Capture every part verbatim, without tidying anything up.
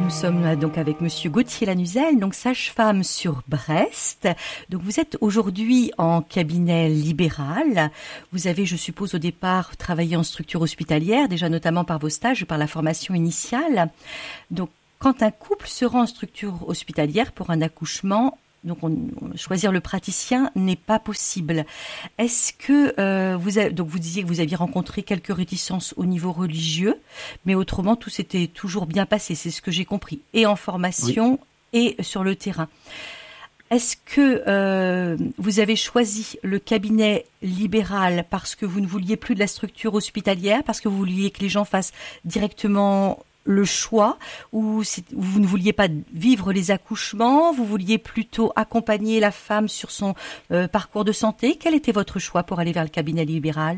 Nous sommes donc avec Monsieur Gauthier Lanuzel, donc sage-femme sur Brest. Donc vous êtes aujourd'hui en cabinet libéral. Vous avez, je suppose, au départ travaillé en structure hospitalière, déjà notamment par vos stages, par la formation initiale. Donc quand un couple se rend en structure hospitalière pour un accouchement, donc on, choisir le praticien n'est pas possible. Est-ce que euh, vous avez, donc vous disiez que vous aviez rencontré quelques réticences au niveau religieux, mais autrement tout s'était toujours bien passé, c'est ce que j'ai compris, et en formation oui. et sur le terrain. Est-ce que euh, vous avez choisi le cabinet libéral parce que vous ne vouliez plus de la structure hospitalière, parce que vous vouliez que les gens fassent directement le choix, ou vous ne vouliez pas vivre les accouchements, vous vouliez plutôt accompagner la femme sur son euh, parcours de santé? Quel était votre choix pour aller vers le cabinet libéral?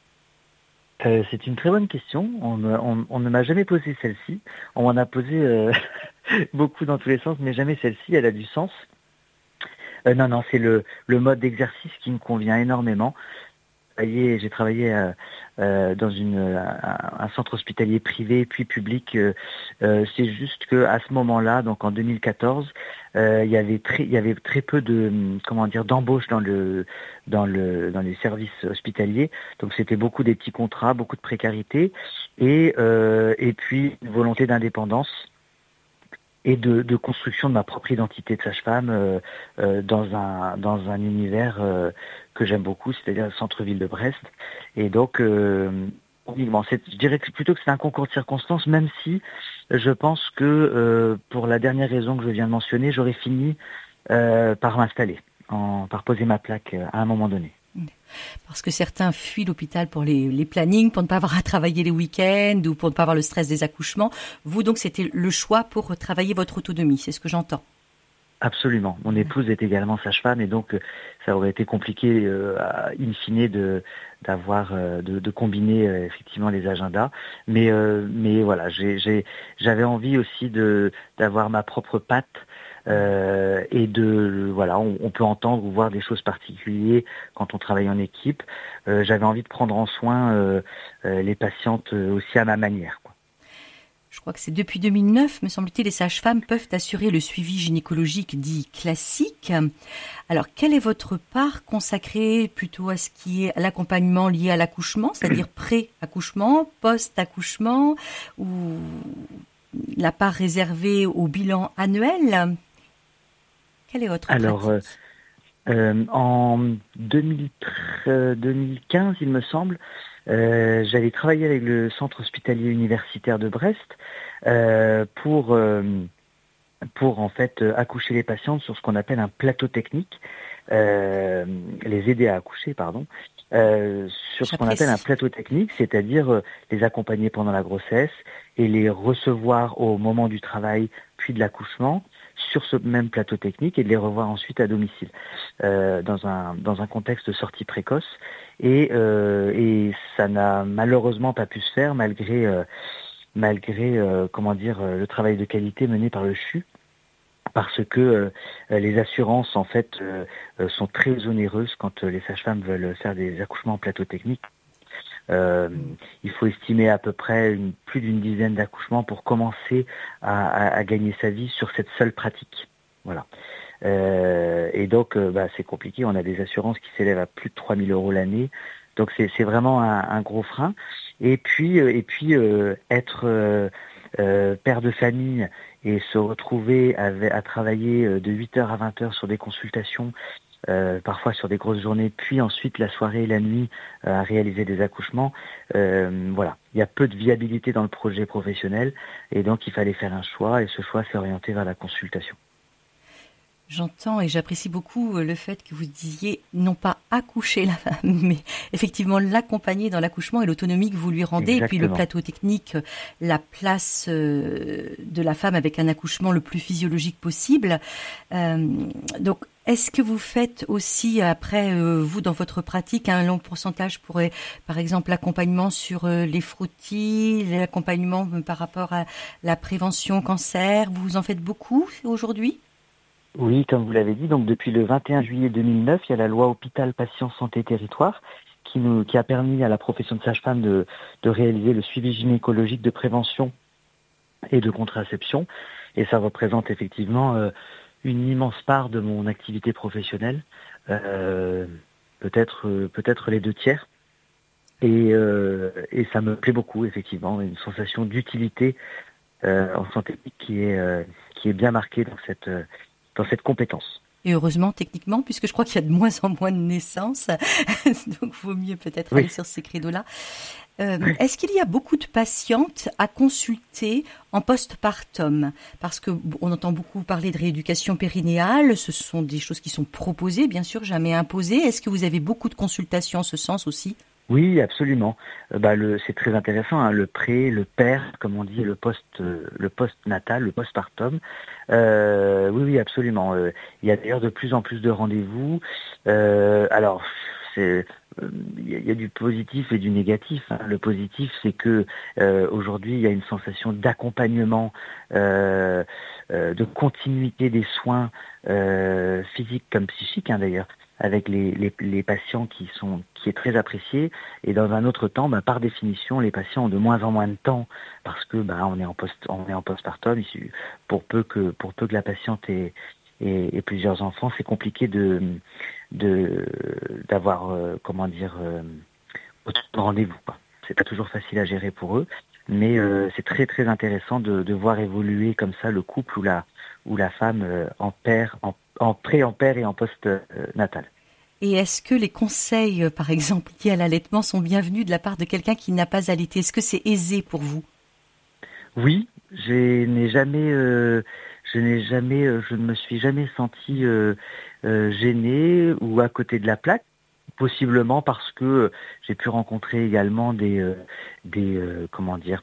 euh, C'est une très bonne question. On, on, on ne m'a jamais posé celle-ci. On m'en a posé euh, beaucoup dans tous les sens, mais jamais celle-ci. Elle a du sens. Euh, non, non, c'est le, le mode d'exercice qui me convient énormément. J'ai travaillé euh, euh, dans une, un, un centre hospitalier privé puis public. Euh, euh, c'est juste que à ce moment-là, donc en deux mille quatorze, euh, il y avait très, il y avait très peu de, comment dire, d'embauches dans le, dans le, dans les services hospitaliers. Donc c'était beaucoup des petits contrats, beaucoup de précarité et euh, et puis une volonté d'indépendance et de, de construction de ma propre identité de sage-femme euh, euh, dans un dans un univers euh, que j'aime beaucoup, c'est-à-dire le centre-ville de Brest. Et donc, euh, c'est, je dirais que plutôt que c'est un concours de circonstances, même si je pense que euh, pour la dernière raison que je viens de mentionner, j'aurais fini euh, par m'installer, en, par poser ma plaque à un moment donné. Parce que certains fuient l'hôpital pour les, les plannings, pour ne pas avoir à travailler les week-ends ou pour ne pas avoir le stress des accouchements. Vous, donc, c'était le choix pour travailler votre autonomie, c'est ce que j'entends. Absolument. Mon épouse est également sage-femme et donc ça aurait été compliqué, euh, in fine, de d'avoir euh, de, de combiner euh, effectivement les agendas. Mais euh, mais voilà, j'ai, j'ai j'avais envie aussi de d'avoir ma propre patte. Euh, et de voilà, on, on peut entendre ou voir des choses particulières quand on travaille en équipe. Euh, j'avais envie de prendre en soin euh, euh, les patientes aussi à ma manière, quoi. Je crois que c'est depuis deux mille neuf, me semble-t-il, les sages-femmes peuvent assurer le suivi gynécologique dit classique. Alors, quelle est votre part consacrée plutôt à ce qui est l'accompagnement lié à l'accouchement, c'est-à-dire pré-accouchement, post-accouchement, ou la part réservée au bilan annuel? Quelle est votre Alors, pratique? euh, euh, en deux mille quinze, il me semble, euh, j'avais travaillé avec le centre hospitalier universitaire de Brest euh, pour, euh, pour en fait accoucher les patientes sur ce qu'on appelle un plateau technique, euh, les aider à accoucher, pardon, euh, sur ce qu'on appelle un plateau technique, c'est-à-dire euh, les accompagner pendant la grossesse et les recevoir au moment du travail puis de l'accouchement sur ce même plateau technique et de les revoir ensuite à domicile euh, dans un dans un contexte de sortie précoce et euh, et ça n'a malheureusement pas pu se faire malgré euh, malgré euh, comment dire euh, le travail de qualité mené par le C H U parce que euh, les assurances en fait euh, sont très onéreuses quand euh, les sages-femmes veulent faire des accouchements en plateau technique. Euh, il faut estimer à peu près une, plus d'une dizaine d'accouchements pour commencer à, à, à gagner sa vie sur cette seule pratique. Voilà. Euh, et donc, euh, bah, c'est compliqué. On a des assurances qui s'élèvent à plus de trois mille euros l'année. Donc, c'est, c'est vraiment un, un gros frein. Et puis, euh, et puis euh, être euh, euh, père de famille et se retrouver à, à travailler de huit heures à vingt heures sur des consultations, Euh, parfois sur des grosses journées, puis ensuite la soirée et la nuit euh, à réaliser des accouchements. Euh, voilà, il y a peu de viabilité dans le projet professionnel et donc il fallait faire un choix et ce choix s'est orienté vers la consultation. J'entends et j'apprécie beaucoup le fait que vous disiez non pas accoucher la femme, mais effectivement l'accompagner dans l'accouchement et l'autonomie que vous lui rendez. Exactement. Et puis le plateau technique, la place de la femme avec un accouchement le plus physiologique possible. Euh, donc, est-ce que vous faites aussi, après, euh, vous, dans votre pratique, un long pourcentage pour, par exemple, l'accompagnement sur euh, les frottis, l'accompagnement par rapport à la prévention cancer? Vous en faites beaucoup aujourd'hui? Oui, comme vous l'avez dit, donc depuis le vingt et un juillet deux mille neuf, il y a la loi Hôpital Patient Santé Territoire qui, nous, qui a permis à la profession de sage-femme de, de réaliser le suivi gynécologique de prévention et de contraception. Et ça représente effectivement euh, une immense part de mon activité professionnelle, euh, peut-être euh, peut-être les deux tiers. Et, euh, et ça me plaît beaucoup, effectivement, une sensation d'utilité euh, en santé qui est euh, qui est bien marquée dans cette euh, dans cette compétence. Et heureusement, techniquement, puisque je crois qu'il y a de moins en moins de naissances, donc vaut mieux peut-être Oui. aller sur ces créneaux-là. Euh, est-ce qu'il y a beaucoup de patientes à consulter en postpartum? Parce que on entend beaucoup parler de rééducation périnéale, ce sont des choses qui sont proposées, bien sûr, jamais imposées. Est-ce que vous avez beaucoup de consultations en ce sens aussi? Oui, absolument. Euh, bah, le, c'est très intéressant, hein, le pré, le per, comme on dit, le post, euh, le post-natal, le postpartum. Euh, oui, oui, absolument. Euh, il y a d'ailleurs de plus en plus de rendez-vous. Euh, alors, c'est, euh, il y, a, il y a du positif et du négatif, hein. Le positif, c'est que euh, aujourd'hui, il y a une sensation d'accompagnement, euh, euh, de continuité des soins euh, physiques comme psychiques, hein, d'ailleurs, avec les, les, les patients qui sont qui est très apprécié. Et dans un autre temps, bah, par définition, les patients ont de moins en moins de temps parce que bah, on est en post on est en postpartum. Pour peu que pour peu que la patiente ait, ait, ait plusieurs enfants, c'est compliqué de de d'avoir euh, comment dire euh, autant de rendez-vous, quoi. C'est pas toujours facile à gérer pour eux, mais euh, c'est très très intéressant de, de voir évoluer comme ça le couple ou la ou la femme euh, en père en en pré, en père et en post-natal. Et est-ce que les conseils, par exemple, liés à l'allaitement sont bienvenus de la part de quelqu'un qui n'a pas allaité? Est-ce que c'est aisé pour vous? Oui, je n'ai jamais, euh, je n'ai jamais, euh, je ne me suis jamais senti euh, euh, gêné ou à côté de la plaque. Possiblement parce que j'ai pu rencontrer également des, euh, des, euh, comment dire,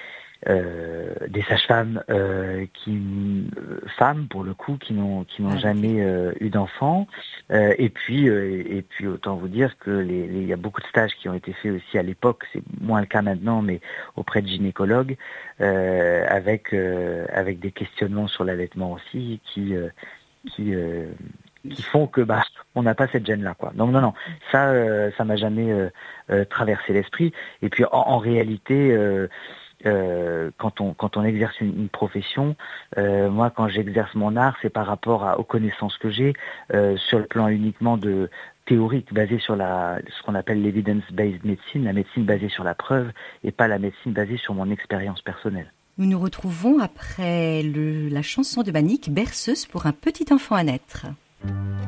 Euh, des sages-femmes euh, qui euh, femmes pour le coup qui n'ont qui n'ont Ah, jamais euh, eu d'enfants euh, et puis euh, et puis autant vous dire que les, les, il y a beaucoup de stages qui ont été faits aussi à l'époque, c'est moins le cas maintenant, mais auprès de gynécologues euh, avec euh, avec des questionnements sur l'allaitement aussi qui euh, qui euh, qui font que bah on n'a pas cette gêne là, quoi. Donc non non, ça euh, ça m'a jamais euh, euh, traversé l'esprit. Et puis en, en réalité euh, Euh, quand on quand on exerce une, une profession, euh, moi quand j'exerce mon art, c'est par rapport à, aux connaissances que j'ai euh, sur le plan uniquement de théorique, basé sur la ce qu'on appelle l'evidence-based medicine, la médecine basée sur la preuve, et pas la médecine basée sur mon expérience personnelle. Nous nous retrouvons après le, la chanson de Manique, Berceuse pour un petit enfant à naître.